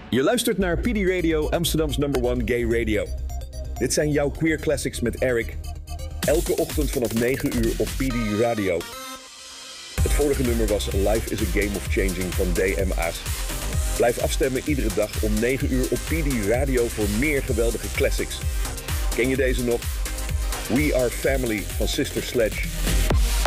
Je luistert naar PD Radio, Amsterdam's #1 gay radio. Dit zijn jouw queer classics met Eric. Elke ochtend vanaf 9 uur op PD Radio. Het vorige nummer was Life is a Game of Changing van DMA's. Blijf afstemmen iedere dag om 9 uur op PD Radio voor meer geweldige classics. Ken je deze nog? We Are Family van Sister Sledge.